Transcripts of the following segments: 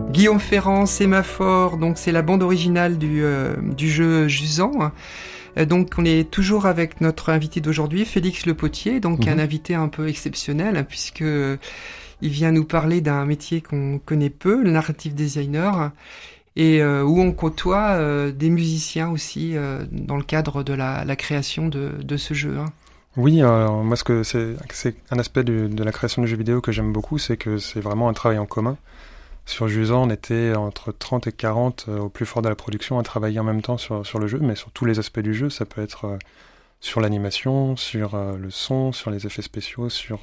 Guillaume Ferrand, Sémaphore, donc c'est la bande originale du jeu Jusant. Donc on est toujours avec notre invité d'aujourd'hui, Félix Le Potier, donc un invité un peu exceptionnel puisque il vient nous parler d'un métier qu'on connaît peu, le narrative designer, et où on côtoie des musiciens aussi dans le cadre de la création de ce jeu. Oui, moi c'est un aspect de la création de jeux vidéo que j'aime beaucoup, c'est que c'est vraiment un travail en commun. Sur Jusant, on était entre 30 et 40 au plus fort de la production à travailler en même temps sur le jeu, mais sur tous les aspects du jeu. Ça peut être sur l'animation, sur le son, sur les effets spéciaux, sur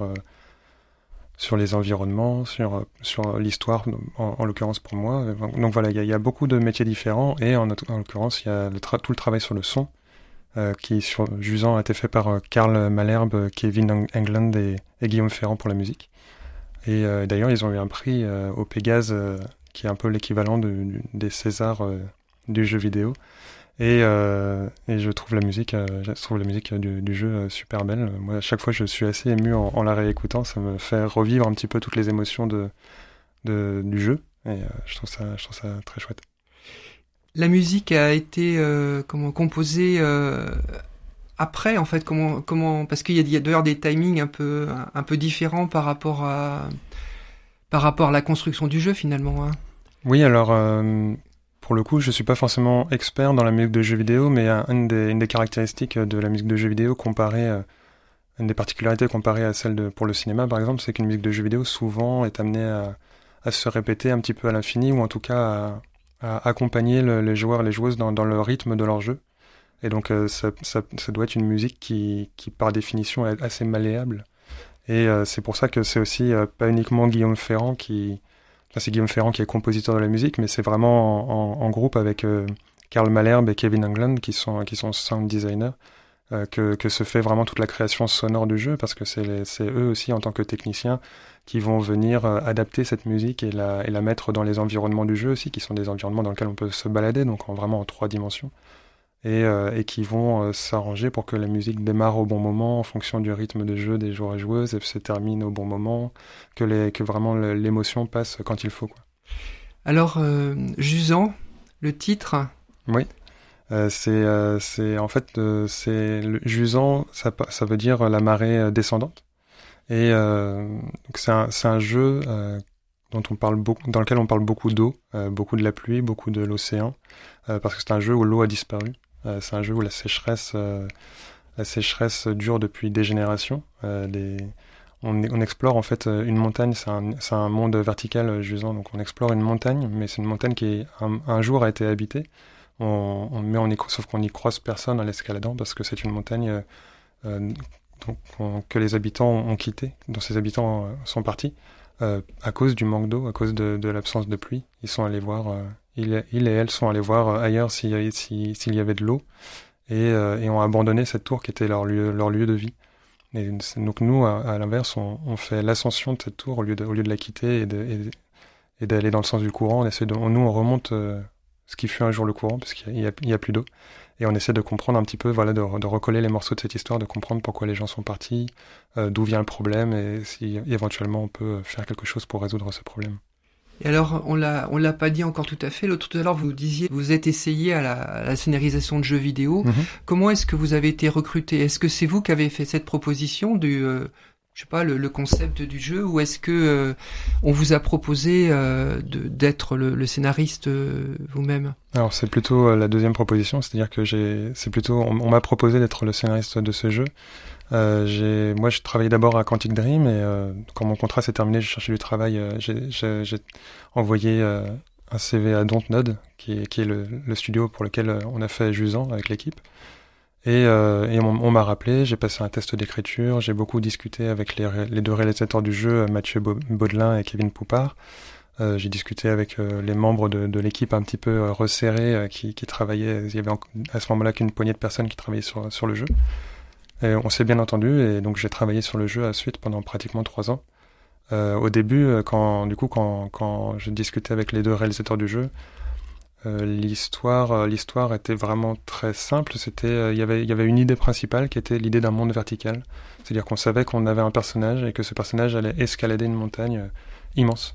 les environnements, sur l'histoire, en l'occurrence pour moi. Donc voilà, il y a beaucoup de métiers différents, et en l'occurrence, il y a tout le travail sur le son, qui sur Jusant a été fait par Karl Malherbe, Kevin Englund et Guillaume Ferrand pour la musique. Et d'ailleurs, ils ont eu un prix au Pégase, qui est un peu l'équivalent des Césars du jeu vidéo. Et je trouve la musique du jeu super belle. Moi, à chaque fois, je suis assez ému en la réécoutant. Ça me fait revivre un petit peu toutes les émotions du jeu. Et je trouve ça très chouette. La musique a été composée après, en fait, comment parce qu'il y a d'ailleurs des timings un peu différents par rapport à la construction du jeu finalement. Oui, alors pour le coup, je suis pas forcément expert dans la musique de jeux vidéo, mais une des caractéristiques de la musique de jeux vidéo une des particularités comparées à celle pour le cinéma, par exemple, c'est qu'une musique de jeux vidéo souvent est amenée à se répéter un petit peu à l'infini, ou en tout cas à accompagner les joueurs et les joueuses dans le rythme de leur jeu. Et donc ça doit être une musique qui par définition est assez malléable. Et c'est pour ça que c'est aussi pas uniquement Guillaume Ferrand c'est Guillaume Ferrand qui est compositeur de la musique, mais c'est vraiment en groupe avec Karl Malherbe et Kevin Englund qui sont sound designers, que se fait vraiment toute la création sonore du jeu, parce que c'est eux aussi en tant que techniciens qui vont venir adapter cette musique et la mettre dans les environnements du jeu aussi, qui sont des environnements dans lesquels on peut se balader, donc vraiment en 3 dimensions. Et qui vont s'arranger pour que la musique démarre au bon moment en fonction du rythme de jeu des joueurs et joueuses, et se termine au bon moment, que vraiment l'émotion passe quand il faut, quoi. Alors, Jusant, le titre. Oui, c'est en fait Jusant, ça veut dire la marée descendante, et donc c'est un jeu dont on parle beaucoup, dans lequel on parle beaucoup d'eau, beaucoup de la pluie, beaucoup de l'océan, parce que c'est un jeu où l'eau a disparu. C'est un jeu où la sécheresse dure depuis des générations. On explore en fait une montagne, c'est un monde vertical Jusant, donc on explore une montagne, mais c'est une montagne qui un jour a été habitée. Sauf qu'on n'y croise personne en l'escaladant, parce que c'est une montagne que les habitants ont quittée, dont ces habitants sont partis à cause du manque d'eau, à cause de l'absence de pluie. Ils sont allés voir... Ils et elles sont allés voir ailleurs s'il y avait de l'eau, et ont abandonné cette tour qui était leur lieu de vie. Et donc nous, à l'inverse, on fait l'ascension de cette tour au lieu de la quitter et d'aller dans le sens du courant. On remonte ce qui fut un jour le courant, parce qu'il y a plus d'eau. Et on essaie de comprendre un petit peu, voilà, de recoller les morceaux de cette histoire, de comprendre pourquoi les gens sont partis, d'où vient le problème, et si éventuellement on peut faire quelque chose pour résoudre ce problème. Et alors, on l'a pas dit encore tout à fait. Tout à l'heure, vous disiez, vous êtes essayé à la scénarisation de jeux vidéo. Comment est-ce que vous avez été recruté? Est-ce que c'est vous qui avez fait cette proposition je sais pas, le concept du jeu, ou est-ce que on vous a proposé d'être le scénariste vous-même? Alors c'est plutôt la deuxième proposition, c'est-à-dire que on m'a proposé d'être le scénariste de ce jeu. Moi, je travaillais d'abord à Quantic Dream, et quand mon contrat s'est terminé, j'ai cherché du travail. J'ai envoyé un CV à Dontnod, qui est le studio pour lequel on a fait Jusant avec l'équipe. Et on m'a rappelé, j'ai passé un test d'écriture, j'ai beaucoup discuté avec les deux réalisateurs du jeu, Mathieu Baudelin et Kevin Poupard. J'ai discuté avec les membres de l'équipe un petit peu resserrée qui travaillaient. Il y avait à ce moment-là qu'une poignée de personnes qui travaillaient sur le jeu. Et on s'est bien entendu, et donc j'ai travaillé sur le jeu à la suite pendant pratiquement 3 ans. Au début, quand je discutais avec les deux réalisateurs du jeu, l'histoire était vraiment très simple. Il y avait une idée principale qui était l'idée d'un monde vertical. C'est-à-dire qu'on savait qu'on avait un personnage et que ce personnage allait escalader une montagne immense.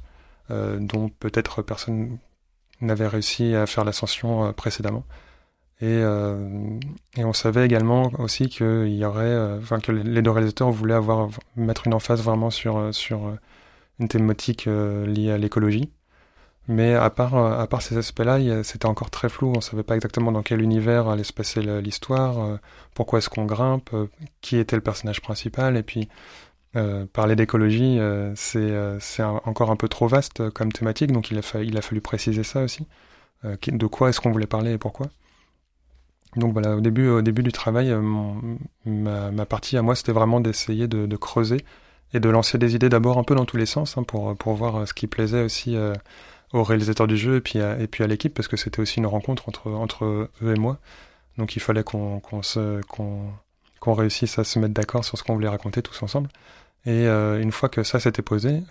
dont peut-être personne n'avait réussi à faire l'ascension précédemment. Et on savait également aussi qu'il y aurait, que les deux réalisateurs voulaient mettre une emphase vraiment sur une thématique liée à l'écologie. Mais à part ces aspects-là, c'était encore très flou. On savait pas exactement dans quel univers allait se passer l'histoire, pourquoi est-ce qu'on grimpe, qui était le personnage principal. Et puis, parler d'écologie, c'est encore un peu trop vaste comme thématique, donc il a fallu préciser ça aussi. De quoi est-ce qu'on voulait parler et pourquoi. Donc voilà, au début du travail, ma partie à moi, c'était vraiment d'essayer de creuser et de lancer des idées d'abord un peu dans tous les sens, pour voir ce qui plaisait aussi aux réalisateurs du jeu et puis à l'équipe, parce que c'était aussi une rencontre entre eux et moi. Donc il fallait qu'on réussisse à se mettre d'accord sur ce qu'on voulait raconter tous ensemble. Et une fois que ça s'était posé,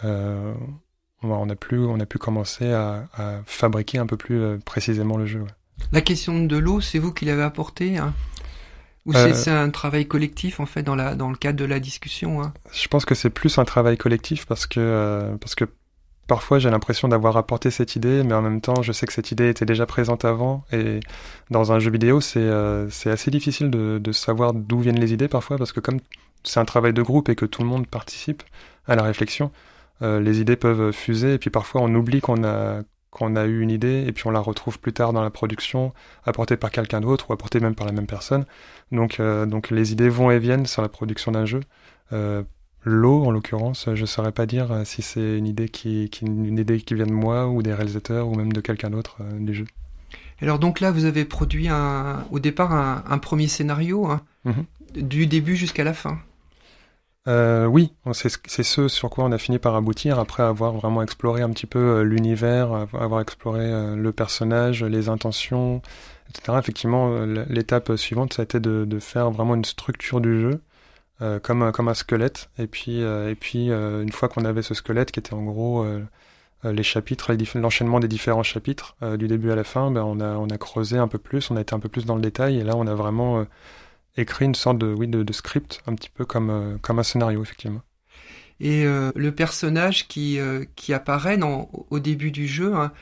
on a pu commencer à fabriquer un peu plus précisément le jeu. Ouais. La question de l'eau, c'est vous qui l'avez apportée, hein? Ou c'est un travail collectif en fait dans le cadre de la discussion, hein? Je pense que c'est plus un travail collectif parce que parfois j'ai l'impression d'avoir apporté cette idée, mais en même temps je sais que cette idée était déjà présente avant, et dans un jeu vidéo c'est assez difficile de savoir d'où viennent les idées parfois, parce que comme c'est un travail de groupe et que tout le monde participe à la réflexion, les idées peuvent fuser, et puis parfois on oublie qu'on a eu une idée et puis on la retrouve plus tard dans la production, apportée par quelqu'un d'autre ou apportée même par la même personne. Donc les idées vont et viennent sur la production d'un jeu. L'eau, en l'occurrence, je ne saurais pas dire si c'est une idée qui vient de moi ou des réalisateurs ou même de quelqu'un d'autre du jeu. Alors donc là, vous avez produit au départ un premier scénario, hein, du début jusqu'à la fin. Oui, c'est ce sur quoi on a fini par aboutir après avoir vraiment exploré un petit peu l'univers, avoir exploré le personnage, les intentions, etc. Effectivement, l'étape suivante, ça a été de faire vraiment une structure du jeu, comme un squelette. Et puis une fois qu'on avait ce squelette, qui était en gros les chapitres, l'enchaînement des différents chapitres, du début à la fin, on a creusé un peu plus, on a été un peu plus dans le détail, et là on a vraiment écrit une sorte de script, un petit peu comme un scénario, effectivement. Et le personnage qui apparaît au début du jeu, hein,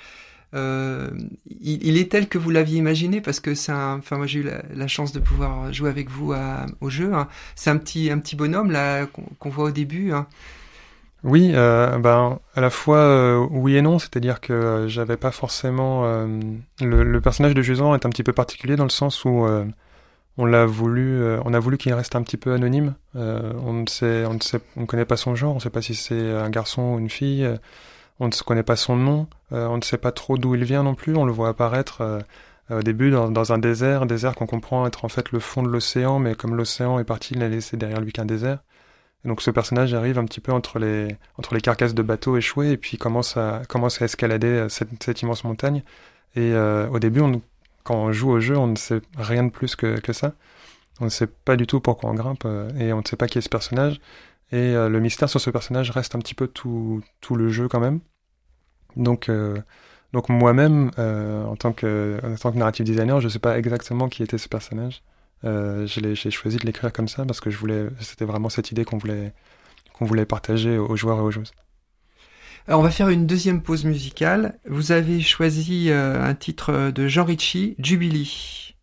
il est tel que vous l'aviez imaginé, parce que moi j'ai eu la chance de pouvoir jouer avec vous au jeu, hein. C'est un petit bonhomme là qu'on voit au début, hein. Oui, à la fois oui et non, c'est-à-dire que j'avais pas forcément le personnage de Jusant est un petit peu particulier dans le sens où on a voulu qu'il reste un petit peu anonyme. On ne connaît pas son genre, on ne sait pas si c'est un garçon ou une fille. On ne connaît pas son nom. On ne sait pas trop d'où il vient non plus. On le voit apparaître au début dans un désert qu'on comprend être en fait le fond de l'océan, mais comme l'océan est parti, il n'a laissé derrière lui qu'un désert. Et donc ce personnage arrive un petit peu entre les carcasses de bateaux échoués et puis commence à escalader cette immense montagne. Et au début, quand on joue au jeu, on ne sait rien de plus que ça. On ne sait pas du tout pourquoi on grimpe et on ne sait pas qui est ce personnage. Et le mystère sur ce personnage reste un petit peu tout le jeu quand même. Donc moi-même, en tant que narrative designer, je ne sais pas exactement qui était ce personnage. J'ai choisi de l'écrire comme ça parce que c'était vraiment cette idée qu'on voulait partager aux joueurs et aux joueuses. Alors on va faire une deuxième pause musicale. Vous avez choisi un titre de Jean Ritchie, Jubilee.